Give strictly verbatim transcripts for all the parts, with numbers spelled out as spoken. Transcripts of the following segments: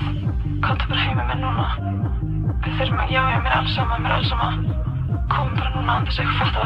komdu bara heim með mér núna. Við þurfum að, já, já, mér er alls sama, mér er alls sama. Kom bara núna án þess að ég fatta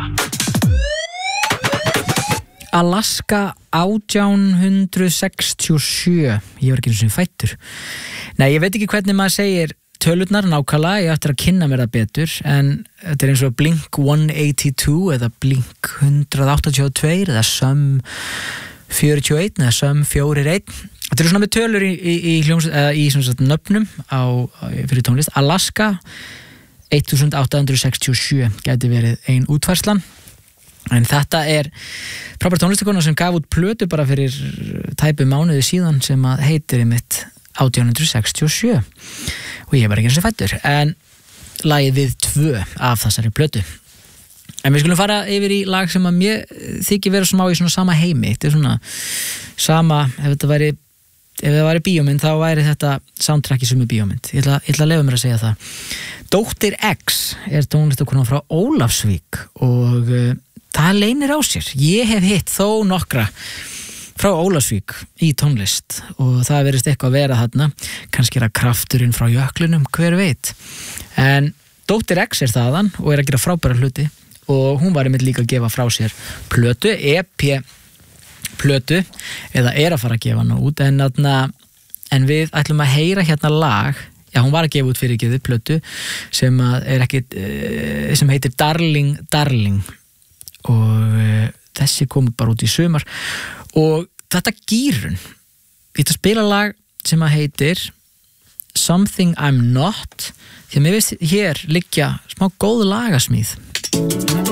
það. Alaska átján hundruð sextíu og sjö. Ég var ekki einu sinni fæddur. Nei, ég veit ekki hvernig maður segir tölurnar nákvæmlega, ég ættir að kynna mér það betur, en þetta er eins og Blink one eighty-two eða Blink one eighty-two eða Sum fjörutíu og eitt eða Sum fjörutíu og eitt. Þetta eru svona með tölur í, í, í, hljóms, eða í svona svona nöfnum á, fyrir tónlist. Alaska átján hundruð sextíu og sjö gæti verið ein útfærslan. En þetta er frábær tónlistakona sem gaf út plötu bara fyrir tæpu mánuði síðan sem að heitir einmitt átján hundruð sextíu og sjö og ég var ekki eins og fættur, en lagið við tvö af þessari plötu. En við skulum fara yfir í lag sem að mér þykir vera smá í svona sama heimi. Þetta er svona sama, ef þetta væri ef þetta væri bíómynd, þá væri þetta soundtrack í sumu bíómynd. Ég ætla, ég ætla að leyfa mér að segja það. Dóttir X er tónlistakona frá Ólafsvík og uh, það leynir á sér. Ég hef hitt þó nokkra frá Ólafsvík í tónlist og það verðist eitthvað að vera þarna, kannski er að krafturinn frá jöklunum, hver veit. En Dóttir X er þaðan og er að gera frábæra hluti og hún var einmitt líka að gefa frá sér plötu, E P plötu, eða er að fara að gefa hana út, en, atna, en við ætlum að heyra hérna lag, já hún var að gefa út fyrir geði plötu sem, er ekki, sem heitir Darling, Darling og uh, þessi kom bara út í sumar og þetta gýrun, ég ætla að spila lag sem að heitir Something I'm Not, því að mér veist hér liggja smá góð lagasmíð.